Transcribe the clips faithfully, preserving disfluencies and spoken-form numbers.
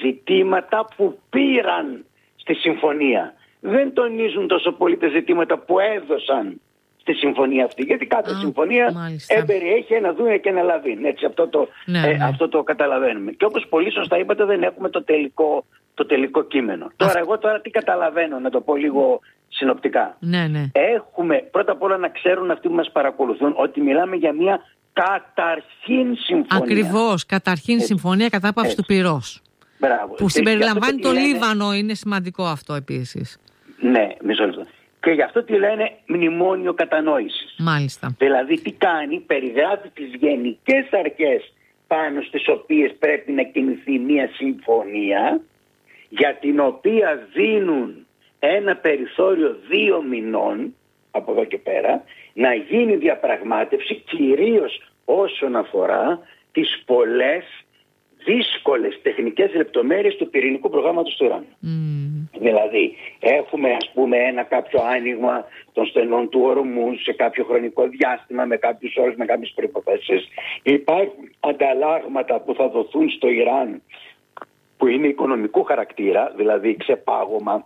ζητήματα που πήραν στη συμφωνία. Δεν τονίζουν τόσο πολύ τα ζητήματα που έδωσαν στη συμφωνία αυτή. Γιατί κάθε Α, συμφωνία περιέχει ένα δούνε και ένα λαβίν. Έτσι, αυτό το, ναι, ε, ναι. αυτό το καταλαβαίνουμε. Και όπως πολύ σωστά είπατε, δεν έχουμε το τελικό, το τελικό κείμενο. Α. Τώρα, εγώ τώρα τι καταλαβαίνω, να το πω λίγο συνοπτικά. Ναι, ναι. Έχουμε πρώτα απ' όλα να ξέρουν αυτοί που μας παρακολουθούν ότι μιλάμε για μια καταρχήν συμφωνία. Ακριβώς, καταρχήν Έτσι. συμφωνία κατά πάυση του πυρός. Μπράβο. Που συμπεριλαμβάνει το λένε... Λίβανο, είναι σημαντικό αυτό επίσης. Ναι, μισό λεπτό. Και γι' αυτό τη λένε μνημόνιο κατανόησης. Μάλιστα. Δηλαδή τι κάνει, περιγράφει τις γενικές αρχές πάνω στις οποίες πρέπει να κινηθεί μια συμφωνία, για την οποία δίνουν ένα περιθώριο δύο μηνών από εδώ και πέρα να γίνει διαπραγμάτευση, κυρίως όσον αφορά τις πολλές δύσκολες τεχνικές λεπτομέρειες του πυρηνικού προγράμματος του Ιράν. Mm. Δηλαδή έχουμε ας πούμε ένα κάποιο άνοιγμα των στενών του Ορμούζ σε κάποιο χρονικό διάστημα με κάποιους όρους, με κάποιες προϋποθέσεις. Υπάρχουν ανταλλάγματα που θα δοθούν στο Ιράν που είναι οικονομικού χαρακτήρα, δηλαδή ξεπάγωμα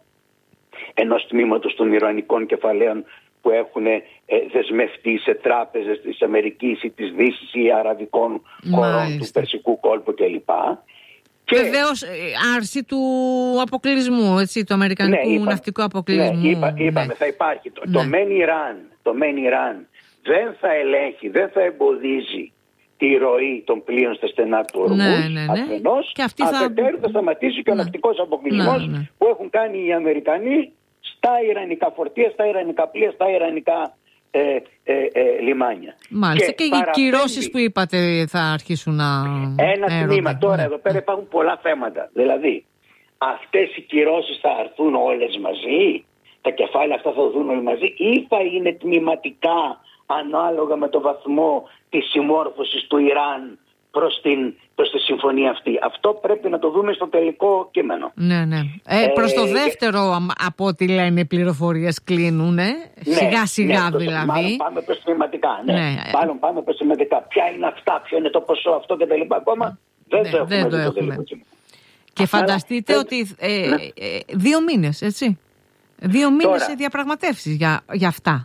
ενός τμήματος των ιρανικών κεφαλαίων που έχουν ε, δεσμευτεί σε τράπεζες της Αμερικής ή της Δύσης ή αραβικών χωρών του Περσικού κόλπου κλπ. Και βεβαίως άρση του αποκλεισμού, έτσι, του αμερικανικού ναι, είπα, ναυτικού αποκλεισμού. Ναι, είπα, είπαμε, ναι. θα υπάρχει. Το, ναι. το μεν Ιράν, το μεν Ιράν δεν θα ελέγχει, δεν θα εμποδίζει τη ροή των πλοίων στα στενά του Ορμούζ, ναι, ναι, ναι. αφενός, αφετέρου θα... θα σταματήσει και ο ναι. ναυτικός αποκλεισμός ναι, ναι. που έχουν κάνει οι Αμερικανοί στα ιρανικά φορτία, στα ιρανικά πλοία, στα ιρανικά ε, ε, ε, λιμάνια. Μάλιστα και, και οι κυρώσεις που είπατε θα αρχίσουν να... Ένα τμήμα. Τώρα ναι. εδώ πέρα υπάρχουν πολλά θέματα. Δηλαδή, αυτές οι κυρώσεις θα έρθουν όλες μαζί, τα κεφάλαια αυτά θα δουν όλοι μαζί ή θα είναι τμηματικά ανάλογα με το βαθμό της συμμόρφωσης του Ιράν προς, την, προς τη συμφωνία αυτή. Αυτό πρέπει να το δούμε στο τελικό κείμενο. Ναι, ναι. Ε, προς το δεύτερο, από ό,τι λένε οι πληροφορίες κλείνουν, ναι, σιγά σιγά ναι, δηλαδή. Μάλλον πάμε προς τμηματικά. Ναι. Ναι. Μάλλον πάμε προς τμηματικά. Ποια είναι αυτά, ποιο είναι το ποσό αυτό και τα λοιπά. Ακόμα δεν ναι, το έχουμε. Δεν το έχουμε. Το και Άρα, φανταστείτε ε, ότι ε, ναι. ε, δύο μήνες, έτσι. Δύο μήνες σε διαπραγματεύσεις για, για αυτά.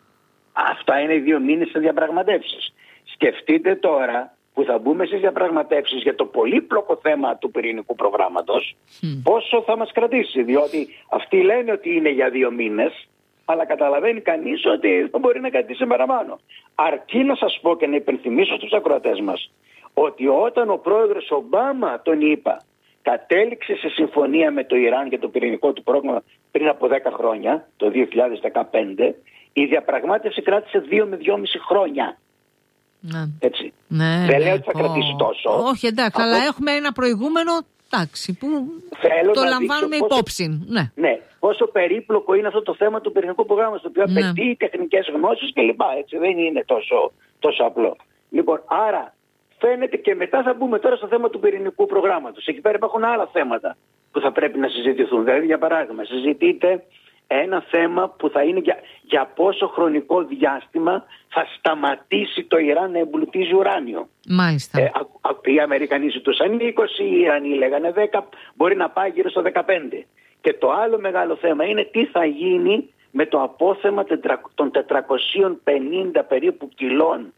Αυτά είναι δύο μήνες σε διαπραγματεύσεις. Σκεφτείτε τώρα που θα μπούμε στις διαπραγματεύσεις για το πολύπλοκο θέμα του πυρηνικού προγράμματος, mm. πόσο θα μας κρατήσει. Διότι αυτοί λένε ότι είναι για δύο μήνες, αλλά καταλαβαίνει κανείς ότι δεν μπορεί να κρατήσει παραπάνω. Αρκεί να σας πω και να υπενθυμίσω στους ακροατές μας ότι όταν ο πρόεδρος Ομπάμα τον είπα κατέληξε σε συμφωνία με το Ιράν για το πυρηνικό του πρόγραμμα πριν από δέκα χρόνια, το δύο χιλιάδες δεκαπέντε, η διαπραγμάτευση κράτησε δύο με δυόμιση χρόνια. Ναι. Έτσι. Ναι, δεν ναι, λέω ότι θα πω. κρατήσει τόσο. Όχι, εντάξει, αυτό... αλλά έχουμε ένα προηγούμενο τάξη που Θέλω το να λαμβάνουμε πόσο... υπόψη. Ναι. ναι, πόσο περίπλοκο είναι αυτό το θέμα του πυρηνικού προγράμματος, το οποίο ναι. απαιτεί τεχνικές γνώσεις κλπ. Έτσι δεν είναι τόσο, τόσο απλό. Λοιπόν, άρα φαίνεται και μετά θα μπούμε τώρα στο θέμα του πυρηνικού προγράμματος. Εκεί πέρα υπάρχουν άλλα θέματα που θα πρέπει να συζητηθούν. Δηλαδή, για παράδειγμα, συζητείτε ένα θέμα που θα είναι για, για πόσο χρονικό διάστημα θα σταματήσει το Ιράν να εμπλουτίζει ουράνιο. Μάλιστα. Ε, α, α, οι Αμερικανοί ζητούσαν είκοσι, οι Ιρανοί λέγανε δέκα, μπορεί να πάει γύρω στο δεκαπέντε. Και το άλλο μεγάλο θέμα είναι τι θα γίνει με το απόθεμα των τετρακοσίων πενήντα περίπου κιλών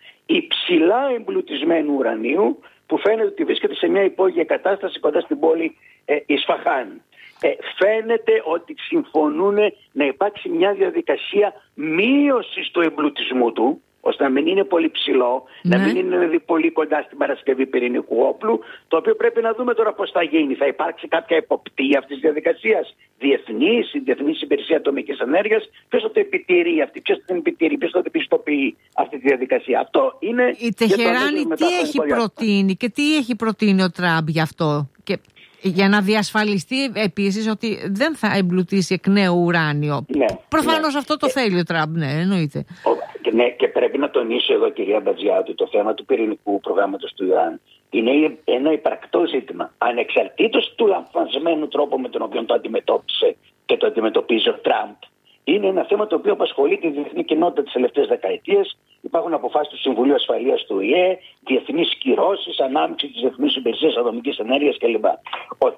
υψηλά εμπλουτισμένου ουρανίου που φαίνεται ότι βρίσκεται σε μια υπόγεια κατάσταση κοντά στην πόλη ε, Ισφαχάν. Ε, φαίνεται ότι συμφωνούν να υπάρξει μια διαδικασία μείωσης του εμπλουτισμού του, ώστε να μην είναι πολύ ψηλό, ναι. να μην είναι δηλαδή πολύ κοντά στην παρασκευή πυρηνικού όπλου, το οποίο πρέπει να δούμε τώρα πώς θα γίνει. Θα υπάρξει κάποια εποπτεία αυτής της διαδικασίας, διεθνής, η Διεθνής Υπηρεσία Ατομικής Ενέργειας, ποιος θα το επιτηρεί αυτή, ποιος θα την επιτηρεί, ποιος θα την πιστοποιεί αυτή τη διαδικασία. Αυτό είναι. Η Τεχεράνη τι έχει προτείνει και τι έχει προτείνει ο Τραμπ γι' αυτό. Και... για να διασφαλιστεί επίσης ότι δεν θα εμπλουτίσει εκ νέου ουράνιο. Ναι, προφανώς ναι. αυτό το θέλει ο Τραμπ, ναι, εννοείται. Ναι, και πρέπει να τονίσω εδώ, κυρία Μπατζιάτου, το θέμα του πυρηνικού προγράμματος του Ιράν είναι ένα υπαρκτό ζήτημα. Ανεξαρτήτως του λανθασμένου τρόπου με τον οποίο το αντιμετώπισε και το αντιμετωπίζει ο Τραμπ, είναι ένα θέμα το οποίο απασχολεί τη διεθνή κοινότητα τις τελευταίες δεκαετίες. Υπάρχουν αποφάσεις του Συμβουλίου Ασφαλείας του ΟΗΕ, διεθνείς κυρώσεις, ανάμειξη της Διεθνής Υπηρεσίας Ατομικής Ενέργειας κλπ. Ο